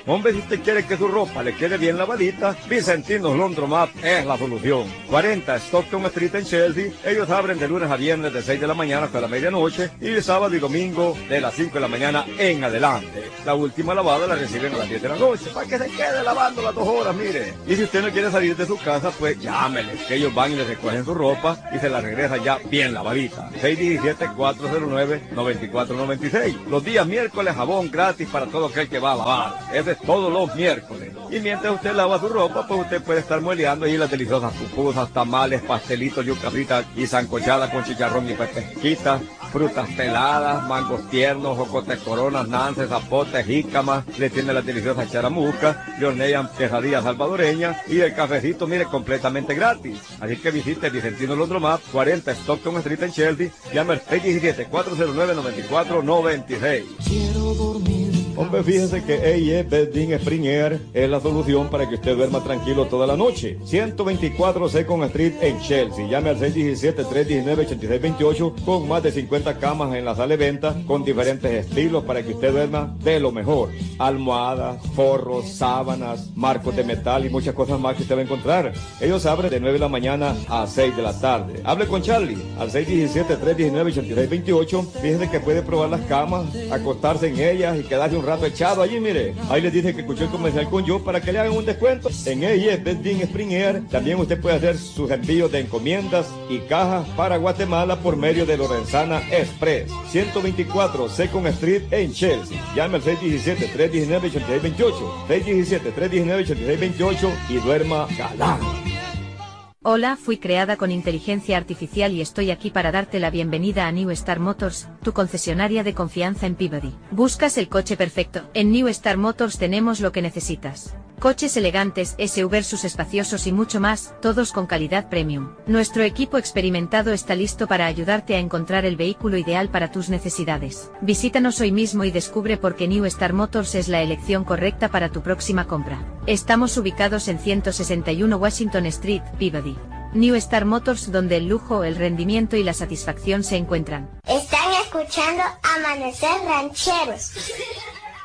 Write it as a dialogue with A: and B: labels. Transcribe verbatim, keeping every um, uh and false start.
A: Hombre, si usted quiere que su ropa le quede bien lavadita, Vicentinos Laundromat es la solución. cuarenta Stockton Street en Chelsea. Ellos abren de lunes a viernes de seis de la mañana hasta la medianoche y de sábado y domingo de las cinco de la mañana en adelante. La última lavada la reciben a las diez de la noche para que se quede lavando las dos horas, mire. Y si usted no quiere salir de su casa, pues llámeles, que ellos van y les recogen su ropa y se la regresan ya bien lavadita. seis uno siete, cuatro cero nueve, nueve cuatro nueve seis. Los días miércoles jabón gratis para todo aquel que va a lavar. Ese es todos los miércoles. Y mientras usted lava su ropa, pues usted puede estar mueleando ahí las deliciosas pupusas, tamales, pastelitos, yucasitas y sancochadas con chicharrón y pepesquitas, frutas peladas, mangos tiernos, jocotes coronas, nances, zapotes, jícamas, le tiene las deliciosas charamuscas, le hornean quesadillas salvadoreñas y el cafecito, mire, completamente gratis. Así que visite Vicentino Laundromat, cuarenta Stockton Street en Chelsea, llama al seis uno siete, cuatro cero nueve, nueve cuatro nueve seis. Quiero dormir. Hombre, fíjese que A E Bedding Spring Air es la solución para que usted duerma tranquilo toda la noche. ciento veinticuatro Second Street en Chelsea. Llame al seis uno siete, tres uno nueve, ocho seis dos ocho con más de cincuenta camas en la sala de venta con diferentes estilos para que usted duerma de lo mejor. Almohadas, forros, sábanas, marcos de metal y muchas cosas más que usted va a encontrar. Ellos abren de nueve de la mañana a seis de la tarde. Hable con Charlie al seis uno siete, tres uno nueve, ocho seis dos ocho. Fíjese que puede probar las camas, acostarse en ellas y quedarse un rato echado allí, mire. Ahí les dice que escuchó el comercial con yo para que le hagan un descuento. En A E Bedding Spring Air también usted puede hacer sus envíos de encomiendas y cajas para Guatemala por medio de Lorenzana Express. ciento veinticuatro Second Street en Chelsea. Llame al seis uno siete, tres uno nueve, ocho seis dos ocho. seis uno siete, tres uno nueve, ocho seis dos ocho y duerma galán.
B: Hola, fui creada con inteligencia artificial y estoy aquí para darte la bienvenida a New Star Motors, tu concesionaria de confianza en Peabody. ¿Buscas el coche perfecto? En New Star Motors tenemos lo que necesitas. Coches elegantes, S U Vs espaciosos y mucho más, todos con calidad premium. Nuestro equipo experimentado está listo para ayudarte a encontrar el vehículo ideal para tus necesidades. Visítanos hoy mismo y descubre por qué New Star Motors es la elección correcta para tu próxima compra. Estamos ubicados en ciento sesenta y uno Washington Street, Peabody. New Star Motors, donde el lujo, el rendimiento y la satisfacción se encuentran.
C: Están escuchando Amanecer Rancheros.